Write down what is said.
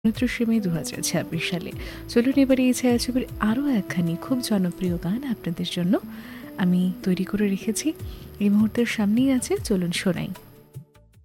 29 মে 2026 সালে। চলুন এবারে এই ছায়াছবির আরও একখানি খুব জনপ্রিয় গান আপনাদের জন্য আমি তৈরি করে রেখেছি। এই মুহূর্তের সামনেই আছে, চলুন শোনাই।